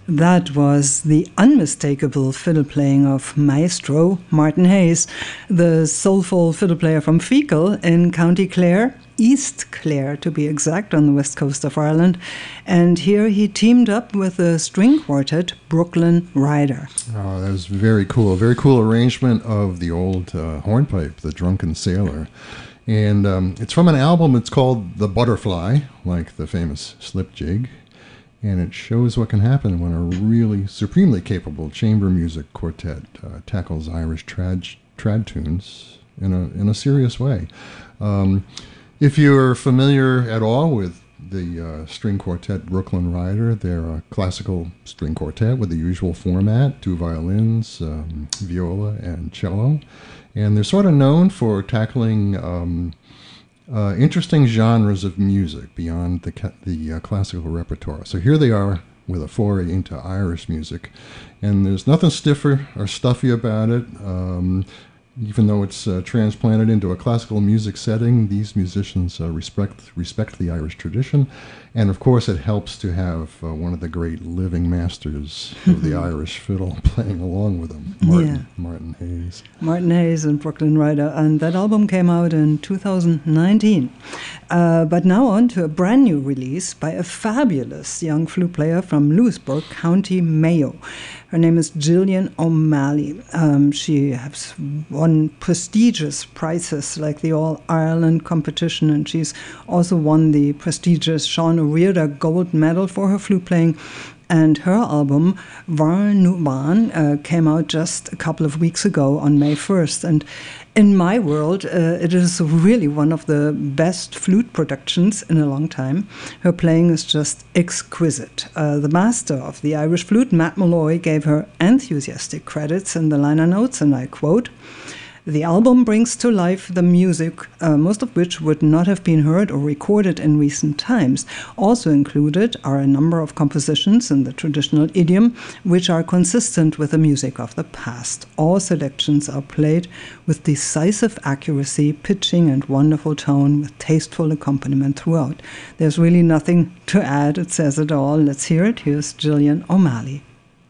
That was the unmistakable fiddle playing of Maestro Martin Hayes, the soulful fiddle player from Feakle in County Clare, East Clare to be exact, on the west coast of Ireland. And here he teamed up with the string quartet Brooklyn Rider. Oh, that was very cool. A very cool arrangement of the old hornpipe, the Drunken Sailor. And it's from an album, it's called The Butterfly, like the famous slip jig. And it shows what can happen when a really supremely capable chamber music quartet tackles Irish trad tunes in a serious way. If you're familiar at all with the string quartet Brooklyn Rider, they're a classical string quartet with the usual format, 2 violins, viola, and cello. And they're sort of known for tackling interesting genres of music beyond the classical repertoire. So here they are with a foray into Irish music, and there's nothing stiffer or stuffy about it. Even though it's transplanted into a classical music setting, these musicians respect the Irish tradition. And of course, it helps to have one of the great living masters of the Irish fiddle playing along with them, Martin Hayes. Martin Hayes and Brooklyn Rider. And that album came out in 2019. But now on to a brand new release by a fabulous young flute player from Louisbourg, County Mayo. Her name is Gillian O'Malley. She has won prestigious prizes like the All-Ireland competition, and she's also won the prestigious Sean O'Riordan Gold Medal for her flute playing. And her album, Var Nuban, came out just a couple of weeks ago on May 1st. And in my world, it is really one of the best flute productions in a long time. Her playing is just exquisite. The master of the Irish flute, Matt Molloy, gave her enthusiastic credits in the liner notes, and I quote, "The album brings to life the music, most of which would not have been heard or recorded in recent times. Also included are a number of compositions in the traditional idiom, which are consistent with the music of the past. All selections are played with decisive accuracy, pitching, and wonderful tone, with tasteful accompaniment throughout." There's really nothing to add. It says it all. Let's hear it. Here's Gillian O'Malley.